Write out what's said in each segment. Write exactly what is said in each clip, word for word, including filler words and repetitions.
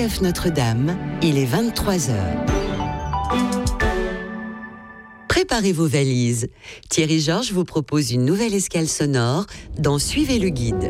F Notre-Dame, il est vingt-trois heures. Préparez vos valises. Thierry Georges vous propose une nouvelle escale sonore dans Suivez le guide.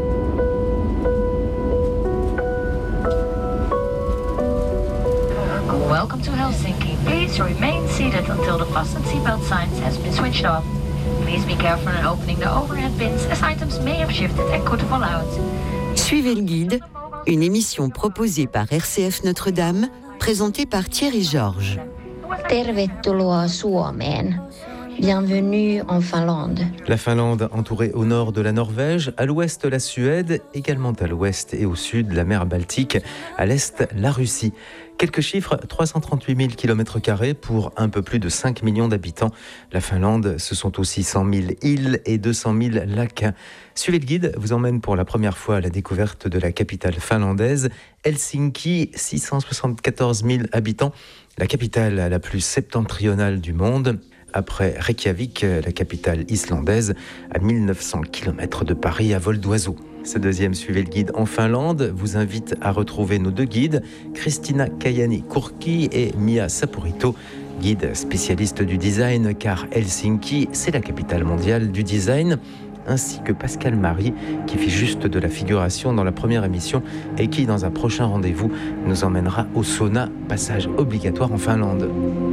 Welcome to Helsinki. Please remain seated until the fasten seatbelt signs has been switched off. Please be careful in opening the overhead bins as items may have shifted and could fall out. Suivez le guide, une émission proposée par R C F Notre-Dame, présentée par Thierry Georges. Tervetuloa Suomeen. Bienvenue en Finlande. La Finlande entourée au nord de la Norvège, à l'ouest la Suède, également à l'ouest et au sud la mer Baltique, à l'est la Russie. Quelques chiffres, trois cent trente-huit mille kilomètres carrés pour un peu plus de cinq millions d'habitants. La Finlande, ce sont aussi cent mille îles et deux cent mille lacs. Suivez le guide vous emmène pour la première fois à la découverte de la capitale finlandaise, Helsinki, six cent soixante-quatorze mille habitants, la capitale la plus septentrionale du monde. Après Reykjavik, la capitale islandaise, à mille neuf cents kilomètres de Paris à vol d'oiseau. Ce deuxième Suivez le guide en Finlande vous invite à retrouver nos deux guides, Christina Kajani-Kurki et Mia Saporito, guides spécialistes du design, car Helsinki, c'est la capitale mondiale du design, ainsi que Pascal Marie, qui fit juste de la figuration dans la première émission et qui, dans un prochain rendez-vous, nous emmènera au sauna, passage obligatoire en Finlande.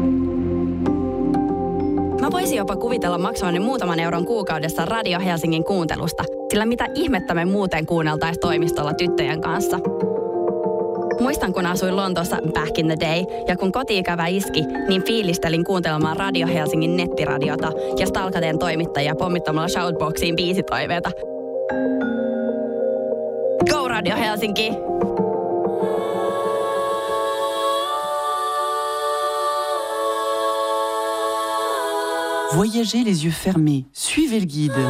Mä voisin jopa kuvitella maksavani muutaman euron kuukaudessa Radio Helsingin kuuntelusta, sillä mitä ihmettä me muuten kuunneltais toimistolla tyttöjen kanssa. Muistan, kun asuin Lontoossa back in the day, ja kun koti-ikävä iski, niin fiilistelin kuuntelemaan Radio Helsingin nettiradiota ja Stalkateen toimittajia pommittamalla shoutboxiin biisitoiveita. Go Radio Helsinki! Voyagez les yeux fermés, suivez le guide.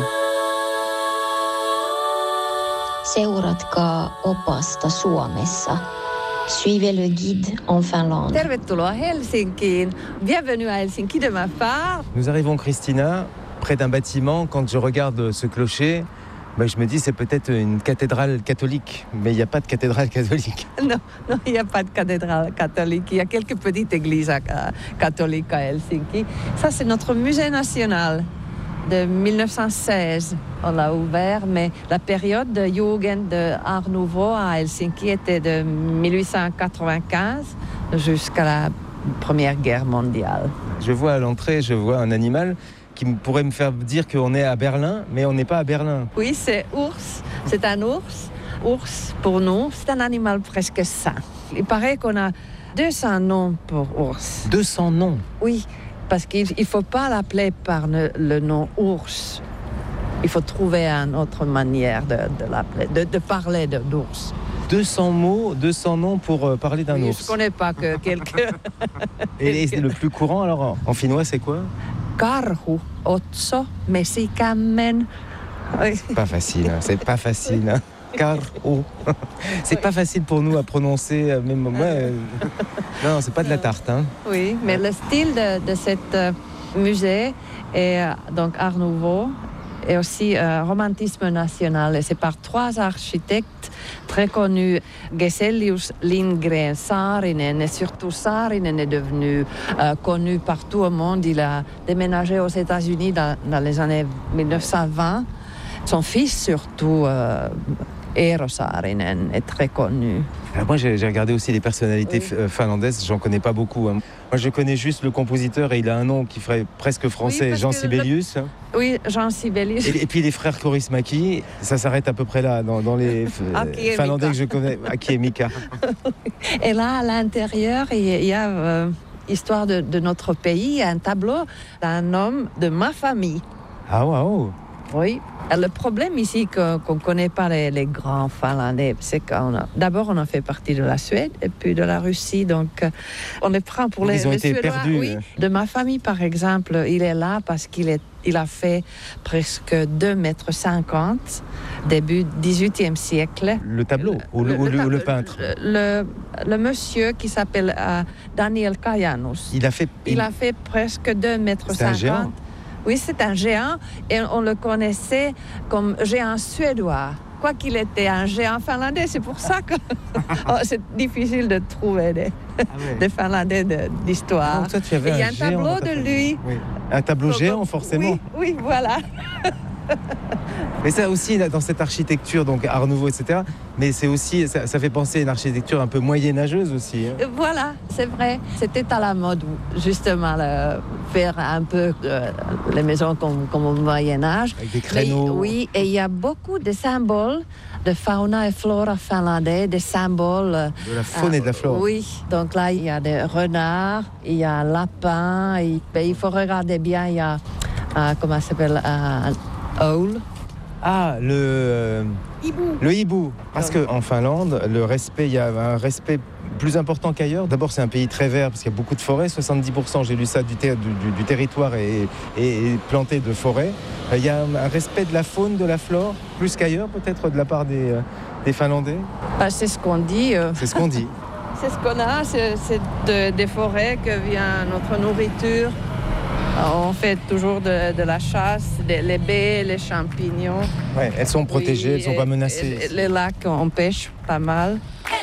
Seuratkaa opasta Suomessa. Suivez le guide en Finlande. Tervetuloa Helsinkiin. Bienvenue à Helsinki de ma part. Nous arrivons, Christina, près d'un bâtiment. Quand je regarde ce clocher, ben je me dis c'est peut-être une cathédrale catholique, mais il n'y a pas de cathédrale catholique. Non, non, il n'y a pas de cathédrale catholique. Il y a quelques petites églises catholiques à Helsinki. Ça, c'est notre musée national de mille neuf cent seize. On l'a ouvert, mais la période de Jugend, de Art Nouveau à Helsinki était de mille huit cent quatre-vingt-quinze jusqu'à la Première Guerre mondiale. Je vois à l'entrée, je vois un animal qui pourrait me faire dire qu'on est à Berlin, mais on n'est pas à Berlin. Oui, c'est ours. C'est un ours. Ours, pour nous, c'est un animal presque sain. Il paraît qu'on a deux cents noms pour ours. deux cents noms? Oui, parce qu'il ne faut pas l'appeler par le, le nom ours. Il faut trouver une autre manière de, de l'appeler, de, de parler de, d'ours. deux cents mots, deux cents noms pour euh, parler d'un oui, ours. Je ne connais pas que quelques... Et, et le plus courant, alors, en finnois, c'est quoi? Karhu, otso, mesikämmen. C'est pas facile, hein. c'est pas facile. Hein. Karhu. C'est oui. Pas facile pour nous à prononcer, même moi. Euh... Non, c'est pas de la tarte. Hein. Oui, mais le style de, de ce euh, musée est euh, donc Art Nouveau et aussi euh, romantisme national. Et c'est par trois architectes très connus. Geselius, Lindgren, Saarinen, et surtout Saarinen est devenu euh, connu partout au monde. Il a déménagé aux États-Unis dans, dans les années mille neuf cent vingt. Son fils surtout, euh, Eero Saarinen, est très connu. Alors moi j'ai, j'ai regardé aussi les personnalités oui. finlandaises, j'en connais pas beaucoup. Hein. Moi je connais juste le compositeur et il a un nom qui ferait presque français, oui, Jean Sibelius. Le... Oui, Jean Sibelius. Et, et puis les frères Kaurismäki, ça s'arrête à peu près là, dans, dans les f... Finlandais que je connais, Aki et Mika. Et là, à l'intérieur, il y a euh, histoire de, de notre pays, un tableau d'un homme de ma famille. Ah waouh. Oui. Le problème ici, que, qu'on ne connaît pas les, les grands Finlandais, c'est qu'on a, d'abord, on a fait partie de la Suède et puis de la Russie. Donc, on les prend pour les, Ils ont les été Suédois. perdus. Oui. De ma famille, par exemple, il est là parce qu'il est, il a fait presque deux mètres cinquante, début dix-huitième siècle. Le tableau le, ou le, le, le, le, le peintre le, le monsieur qui s'appelle euh, Daniel Kajanus. Il a fait... Il, il a fait presque deux mètres cinquante. C'est un géant. Oui, c'est un géant et on le connaissait comme géant suédois. quoi qu'il était un géant finlandais, c'est pour ça que oh, c'est difficile de trouver des, ah ouais. des Finlandais de, d'histoire. Donc toi, tu avais il y a un, un tableau de lui. Oui. Un tableau géant, forcément. Oui, oui, voilà. Mais ça aussi, là, dans cette architecture, donc Art Nouveau, et cetera, mais c'est aussi, ça, ça fait penser à une architecture un peu moyenâgeuse aussi. Hein. Voilà, c'est vrai. C'était à la mode, justement, là, faire un peu euh, les maisons comme, comme au Moyen-Âge. Avec des créneaux. Mais, oui, et il y a beaucoup de symboles de fauna et flora finlandais, des symboles... De la faune euh, et de la flore. Oui, donc là, il y a des renards, il y a lapins, et, ben, il faut regarder bien, il y a, euh, comment ça s'appelle, euh, un owl. Ah, le... Euh, hibou. Le hibou. Parce qu'en Finlande, le respect, il y a un respect plus important qu'ailleurs. D'abord, c'est un pays très vert, parce qu'il y a beaucoup de forêts. soixante-dix pour cent, j'ai lu ça, du, ter- du, du territoire est, est, est planté de forêts. Il y a un, un respect de la faune, de la flore, plus qu'ailleurs, peut-être, de la part des, des Finlandais. Ah, c'est ce qu'on dit. Euh... C'est ce qu'on dit. C'est ce qu'on a, c'est, c'est de, des forêts que vient notre nourriture. On fait toujours de, de la chasse, des, les baies, les champignons. Ouais, elles sont protégées, oui, elles ne sont pas menacées. Les lacs, on pêche pas mal.